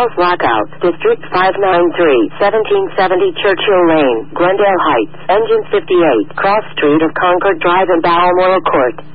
Charles Lockout, District 593, 1770 Churchill Lane, Glendale Heights, Engine 58, Cross Street of Concord Drive and Balmoral Court.